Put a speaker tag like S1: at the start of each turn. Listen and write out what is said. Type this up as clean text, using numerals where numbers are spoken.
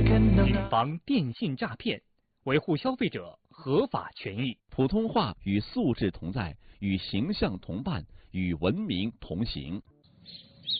S1: 谨防电信诈骗，维护消费者合法权益。
S2: 普通话与素质同在，与形象同伴，与文明同行。